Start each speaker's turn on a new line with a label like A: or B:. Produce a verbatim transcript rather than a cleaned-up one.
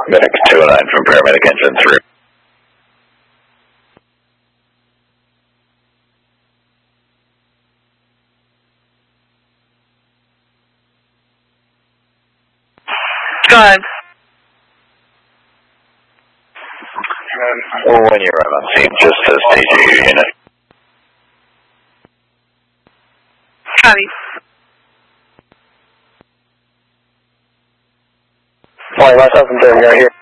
A: Medic two oh nine from Paramedic Engine three.
B: Go ahead.
A: Well, when you're on scene, just to stage your unit.
B: Copy.
A: Flying myself and Derby right here.